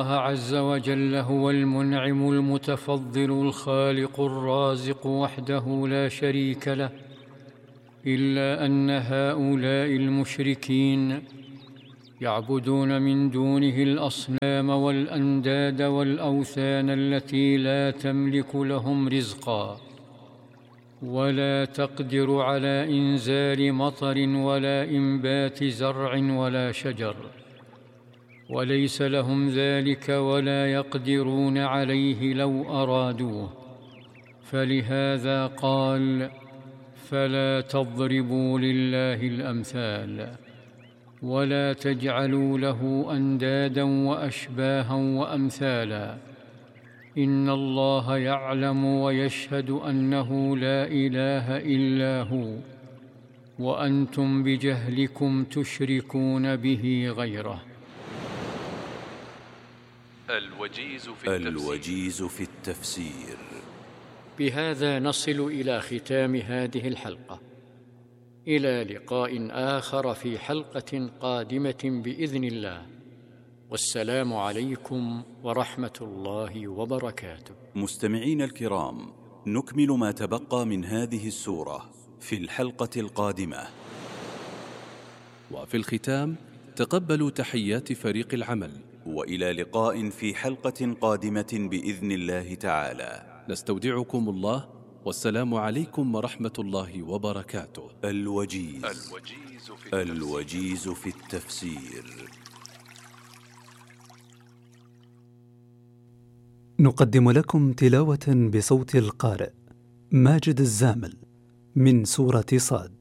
الله عز وجل هو المنعم المتفضل الخالق الرازق وحده لا شريك له، إلا أن هؤلاء المشركين يعبدون من دونه الأصنام والأنداد والأوثان التي لا تملك لهم رزقا، ولا تقدر على إنزال مطر ولا إنبات زرع ولا شجر، وليس لهم ذلك ولا يقدرون عليه لو أرادوه. فلهذا قال: فلا تضربوا لله الأمثال، ولا تجعلوا له أندادا وأشباها وأمثالا، إن الله يعلم ويشهد أنه لا إله إلا هو، وأنتم بجهلكم تشركون به غيره. الوجيز في التفسير. بهذا نصل إلى ختام هذه الحلقة، إلى لقاء آخر في حلقة قادمة بإذن الله، والسلام عليكم ورحمة الله وبركاته. مستمعين الكرام، نكمل ما تبقى من هذه السورة في الحلقة القادمة. وفي الختام تقبلوا تحيات فريق العمل، وإلى لقاء في حلقة قادمة بإذن الله تعالى. نستودعكم الله، والسلام عليكم ورحمة الله وبركاته. الوجيز في التفسير. نقدم لكم تلاوة بصوت القارئ ماجد الزامل من سورة صاد.